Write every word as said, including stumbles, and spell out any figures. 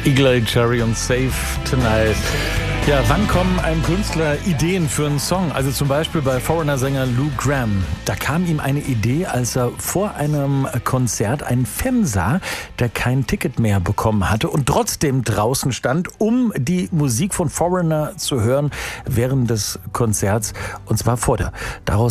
Eagle-Eye Cherry und Save Tonight. Ja, wann kommen einem Künstler Ideen für einen Song? Also zum Beispiel bei Foreigner-Sänger Lou Gramm. Da kam ihm eine Idee, als er vor einem Konzert einen Fan sah, der kein Ticket mehr bekommen hatte und trotzdem draußen stand, um die Musik von Foreigner zu hören während des Konzerts. Und zwar vor der. Daraus